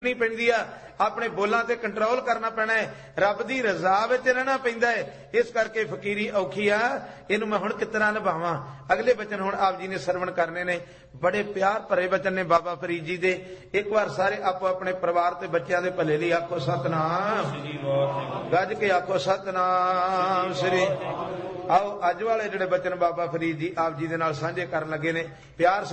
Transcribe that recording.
नहीं पैंदी आ, अपने बोलां ते कंट्रोल करना पैना है, रब दी रजा विच रहना पैंदा है। इस करके फकीरी औखी आ, इहनूं मैं हुण किस तरह निभावां। अगले बचन हुण आप जी ने सरवण करने ने, बड़े प्यार भरे बचन ने बाबा फरीद जी दे। एक बार सारे आपो अपने परिवार ते बच्चों दे भले लई आखो सतनाम, गज के आखो सतनाम श्री। आओ अज वाले जिहड़े बचन बाबा फरीद जी आप जी दे नाल सांझे करन लगे ने, प्यार